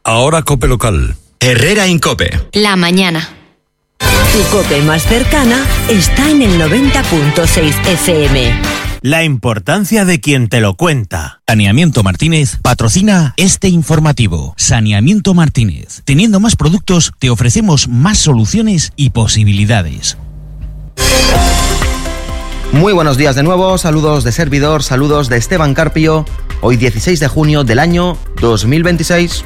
Ahora COPE local. Herrera Incope. La mañana. Tu COPE más cercana está en el 90.6 FM. La importancia de quien te lo cuenta. Saneamiento Martínez patrocina este informativo. Saneamiento Martínez. Teniendo más productos, te ofrecemos más soluciones y posibilidades. Muy buenos días de nuevo, saludos de servidor, saludos de Esteban Carpio. Hoy 16 de junio del año 2026.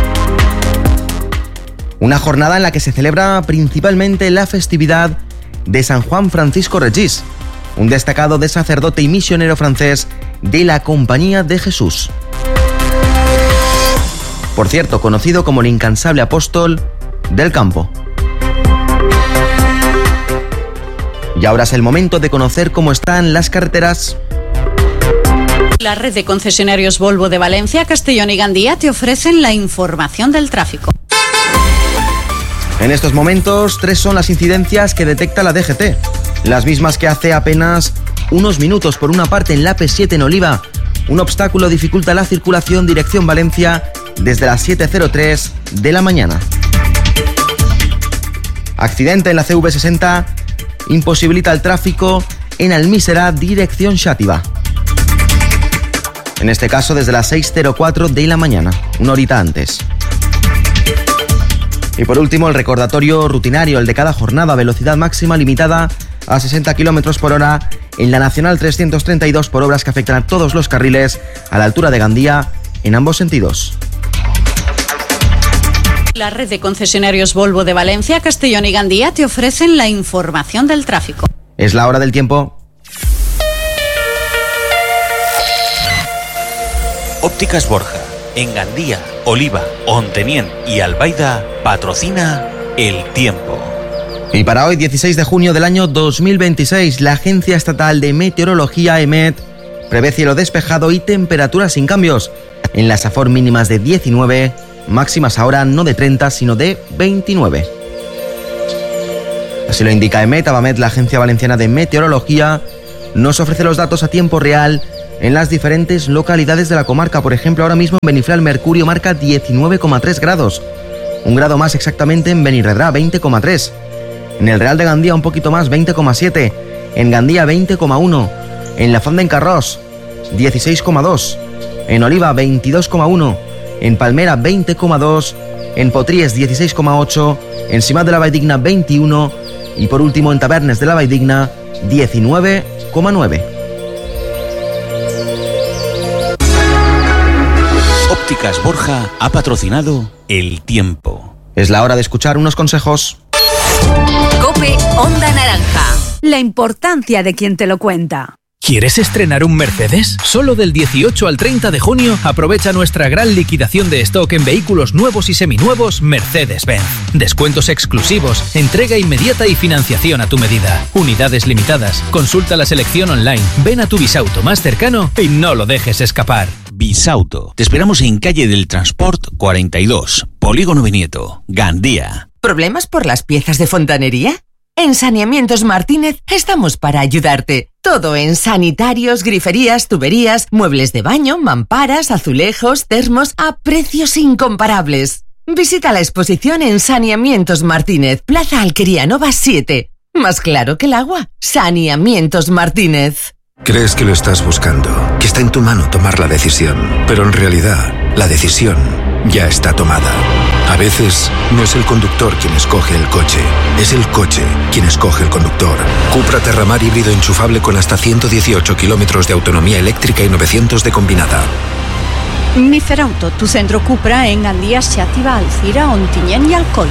Una jornada en la que se celebra principalmente la festividad de San Juan Francisco Regis, un destacado de sacerdote y misionero francés de la Compañía de Jesús. Por cierto, conocido como el incansable apóstol del campo. Y ahora es el momento de conocer cómo están las carreteras. La red de concesionarios Volvo de Valencia, Castellón y Gandía te ofrecen la información del tráfico. En estos momentos, 3 son las incidencias que detecta la DGT. Las mismas que hace apenas unos minutos. Por una parte, en la P7 en Oliva, un obstáculo dificulta la circulación dirección Valencia desde las 7:03 de la mañana. Accidente en la CV60 imposibilita el tráfico en Almísera dirección Xàtiva. En este caso desde las 6:04 de la mañana, una horita antes. Y por último, el recordatorio rutinario, el de cada jornada, velocidad máxima limitada a 60 km por hora en la Nacional 332 por obras que afectan a todos los carriles a la altura de Gandía en ambos sentidos. La red de concesionarios Volvo de Valencia, Castellón y Gandía te ofrecen la información del tráfico. Es la hora del tiempo. Ópticas Borja, en Gandía, Oliva, Ontenien y Albaida, patrocina el tiempo. Y para hoy, 16 de junio del año 2026, la Agencia Estatal de Meteorología, EMET, prevé cielo despejado y temperaturas sin cambios. En las Safor mínimas de 19, máximas ahora no de 30, sino de 29. Así lo indica EMET. Abamet, la Agencia Valenciana de Meteorología, nos ofrece los datos a tiempo real en las diferentes localidades de la comarca. Por ejemplo, ahora mismo en Beniflà el mercurio marca 19,3 grados. Un grado más exactamente en Benirredrà, 20,3. En el Real de Gandía un poquito más, 20,7. En Gandía 20,1. En La Font d'en Carròs 16,2. En Oliva 22,1. En Palmera 20,2. En Potries 16,8. En Simat de la Valldigna 21. Y por último en Tavernes de la Valldigna 19,9. Ópticas Borja ha patrocinado el tiempo. Es la hora de escuchar unos consejos. COPE Onda Naranja. La importancia de quien te lo cuenta. ¿Quieres estrenar un Mercedes? Solo del 18 al 30 de junio aprovecha nuestra gran liquidación de stock en vehículos nuevos y seminuevos Mercedes-Benz. Descuentos exclusivos, entrega inmediata y financiación a tu medida. Unidades limitadas. Consulta la selección online. Ven a tu Bisauto más cercano y no lo dejes escapar. Bisauto. Te esperamos en calle del Transport 42, Polígono Benieto, Gandía. ¿Problemas por las piezas de fontanería? En Saneamientos Martínez estamos para ayudarte. Todo en sanitarios, griferías, tuberías, muebles de baño, mamparas, azulejos, termos a precios incomparables. Visita la exposición en Saneamientos Martínez, Plaza Alquería Nova 7. Más claro que el agua. Saneamientos Martínez. Crees que lo estás buscando, que está en tu mano tomar la decisión, pero en realidad la decisión ya está tomada. A veces no es el conductor quien escoge el coche, es el coche quien escoge el conductor. Cupra Terramar híbrido enchufable con hasta 118 kilómetros de autonomía eléctrica y 900 de combinada. Miferauto, tu centro Cupra en Gandía, Xàtiva, Alcira, Ontinyent y Alcoi.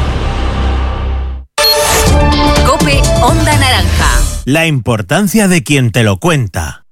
COPE Onda Naranja. La importancia de quien te lo cuenta.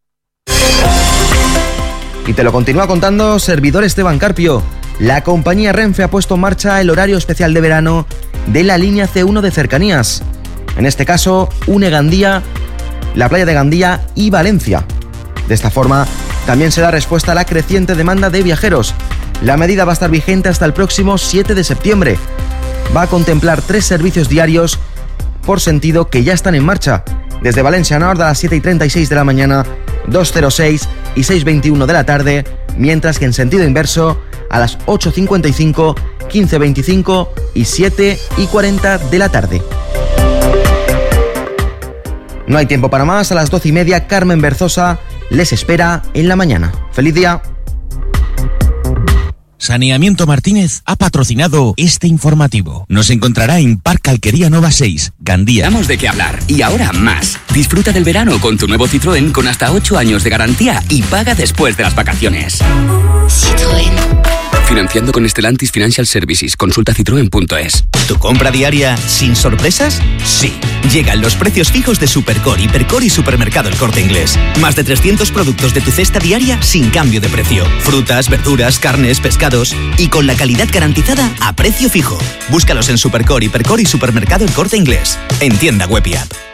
Y te lo continúa contando servidor Esteban Carpio. La compañía Renfe ha puesto en marcha el horario especial de verano de la línea C1 de cercanías. En este caso, une Gandía, la playa de Gandía y Valencia. De esta forma, también se da respuesta a la creciente demanda de viajeros. La medida va a estar vigente hasta el próximo 7 de septiembre. Va a contemplar 3 servicios diarios por sentido que ya están en marcha. Desde Valencia Nord a las 7:36 de la mañana, 206 y 6:21 de la tarde, mientras que en sentido inverso a las 8:55, 15:25 y 7:40 de la tarde. No hay tiempo para más. A las 12:30, Carmen Berzosa les espera en la mañana. ¡Feliz día! Saneamiento Martínez ha patrocinado este informativo. Nos encontrará en Parque Alquería Nova 6, Gandía. Damos de qué hablar y ahora más. Disfruta del verano con tu nuevo Citroën con hasta 8 años de garantía y paga después de las vacaciones. Citroën. Financiando con Stellantis Financial Services. Consulta citroen.es. ¿Tu compra diaria sin sorpresas? Sí. Llegan los precios fijos de Supercore, Hipercore y Supermercado El Corte Inglés. Más de 300 productos de tu cesta diaria sin cambio de precio. Frutas, verduras, carnes, pescados y con la calidad garantizada a precio fijo. Búscalos en Supercore, Hipercore y Supermercado El Corte Inglés. En tienda web y app.